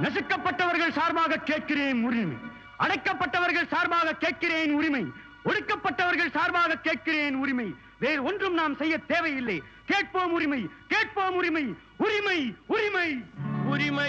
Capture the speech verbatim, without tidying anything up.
நசுக்கப்பட்டவர்கள் சார்பாக கேட்கிறேன் உரிமை, அடைக்கப்பட்டவர்கள் சார்பாக கேட்கிறேன் உரிமை, ஒடுக்கப்பட்டவர்கள் சார்பாக கேட்கிறேன் உரிமை. வேறு ஒன்றும் நாம் செய்ய தேவையில்லை. கேட்போம் உரிமை, கேட்போம் உரிமை, உரிமை, உரிமை, உரிமை.